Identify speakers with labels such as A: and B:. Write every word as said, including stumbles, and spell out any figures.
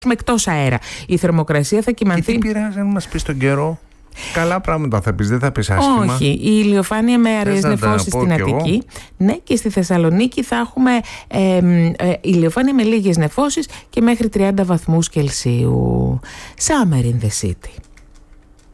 A: εκτός αέρα. Η θερμοκρασία θα κυμανθεί.
B: Και τι πειράζει αν μας πεις τον καιρό? Καλά πράγματα θα πεις, δεν θα πεις άσχημα.
A: Όχι, η ηλιοφάνεια με αραιές νεφώσεις στην Αττική. Ναι, και στη Θεσσαλονίκη θα έχουμε ε, ε, ηλιοφάνεια με λίγες νεφώσεις και μέχρι τριάντα βαθμούς Κελσίου. Summer in the city.